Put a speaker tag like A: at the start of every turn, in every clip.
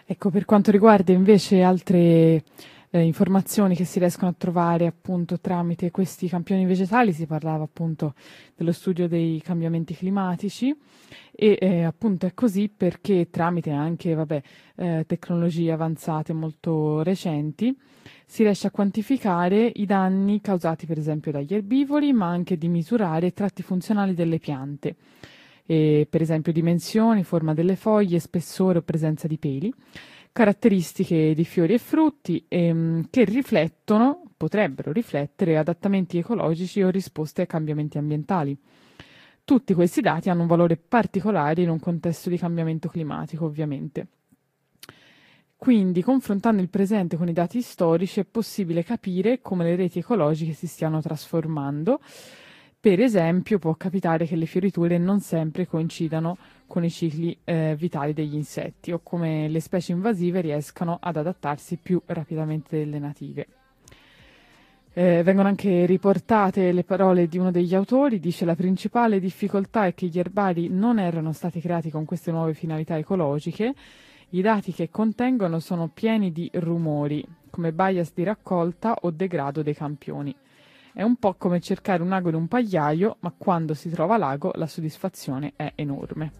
A: Ecco, per quanto riguarda invece altre informazioni che si riescono a trovare appunto tramite questi campioni vegetali, si parlava appunto dello studio dei cambiamenti climatici e appunto è così perché tramite anche, tecnologie avanzate molto recenti si riesce a quantificare i danni causati per esempio dagli erbivori, ma anche di misurare tratti funzionali delle piante, per esempio dimensioni, forma delle foglie, spessore o presenza di peli, caratteristiche di fiori e frutti che potrebbero riflettere adattamenti ecologici o risposte ai cambiamenti ambientali. Tutti questi dati hanno un valore particolare in un contesto di cambiamento climatico, ovviamente. Quindi, confrontando il presente con i dati storici, è possibile capire come le reti ecologiche si stiano trasformando. Per esempio, può capitare che le fioriture non sempre coincidano con i cicli vitali degli insetti o come le specie invasive riescano ad adattarsi più rapidamente delle native. Vengono anche riportate le parole di uno degli autori, dice: la principale difficoltà è che gli erbari non erano stati creati con queste nuove finalità ecologiche. I dati che contengono sono pieni di rumori, come bias di raccolta o degrado dei campioni. È un po' come cercare un ago in un pagliaio, ma quando si trova l'ago la soddisfazione è enorme.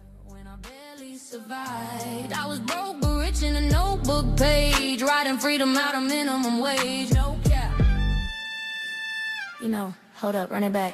A: I was broke but rich in a notebook page, writing freedom out of minimum wage. No cap. You know, hold up, run it back.